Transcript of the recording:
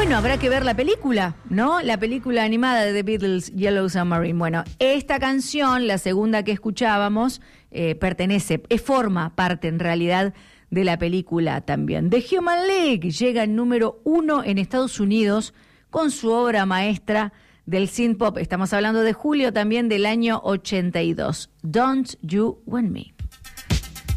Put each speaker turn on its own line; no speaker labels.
Bueno, habrá que ver la película, ¿no? La película animada de The Beatles, Yellow Submarine. Bueno, esta canción, la segunda que escuchábamos, forma parte en realidad de la película también. The Human League llega en número 1 en Estados Unidos con su obra maestra del synth pop. Estamos hablando de julio también del año 82. Don't You Want Me.